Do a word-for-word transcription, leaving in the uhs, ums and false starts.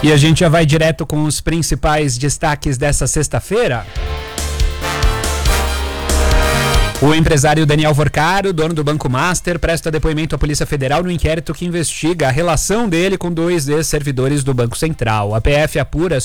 E a gente já vai direto com os principais destaques dessa sexta-feira. O empresário Daniel Vorcaro, dono do Banco Master, presta depoimento à Polícia Federal no inquérito que investiga a relação dele com dois ex-servidores do Banco Central. A P F apura